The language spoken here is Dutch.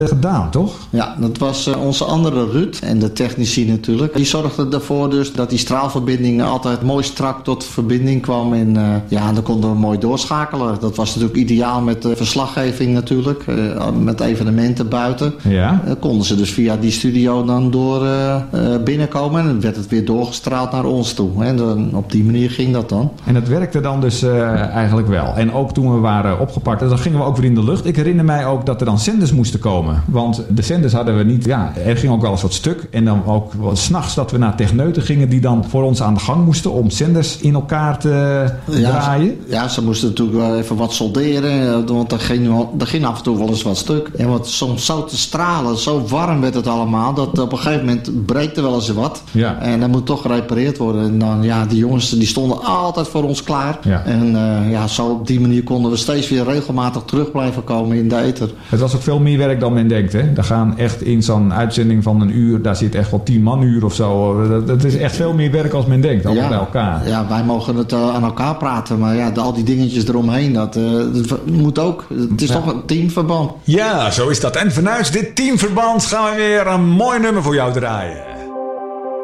gedaan, toch? Ja, dat was onze andere Ruud en de technici natuurlijk. Die zorgden ervoor dus dat die straalverbinding altijd mooi strak tot verbinding kwam. En dan konden we mooi doorschakelen. Dat was natuurlijk ideaal met de verslaggeving natuurlijk. Met evenementen buiten. Ja. Konden ze dus via die studio dan door binnenkomen. En dan werd het weer doorgestraald naar ons toe. En dan, op die manier ging dat dan. En dat werkte dan dus eigenlijk wel. En ook toen we waren opgepakt, dan gingen we ook weer in de lucht. Ik herinner mij ook dat er dan zenders moesten komen. Want de zenders hadden we niet. Ja, er ging ook wel eens wat stuk. En dan ook 's nachts dat we naar techneuten gingen die dan voor ons aan de gang moesten om zenders in elkaar te draaien. Ja, ze moesten natuurlijk wel even wat solderen. Want er ging af en toe wel eens wat stuk. En wat soms zo te stralen, zo warm werd het allemaal, dat op een gegeven moment breekt er wel eens wat. Ja. En dat moet toch gerepareerd worden. En dan, die jongens die stonden altijd voor ons klaar. Ja. En zo op die manier konden we steeds weer regelmatig terug blijven komen in de ether. Het was ook veel meer werk dan men denkt, hè? Daar gaan echt in zo'n uitzending van een uur, daar zit echt wel 10 manuur of zo. Dat is echt veel meer werk als men denkt, allemaal bij elkaar. Ja, wij mogen het aan elkaar praten, maar al die dingetjes eromheen, dat moet ook. Het is toch een teamverband. Ja, zo is dat. En vanuit dit teamverband gaan we weer een mooi nummer voor jou draaien.